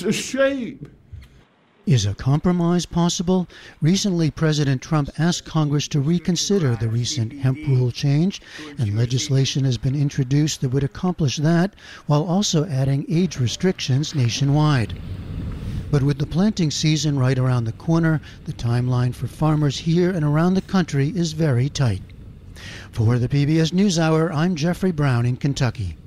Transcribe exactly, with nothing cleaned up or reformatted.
It's a shame. Is a compromise possible? Recently, President Trump asked Congress to reconsider the recent hemp rule change, and legislation has been introduced that would accomplish that while also adding age restrictions nationwide. But with the planting season right around the corner, the timeline for farmers here and around the country is very tight. For the P B S NewsHour, I'm Jeffrey Brown in Kentucky.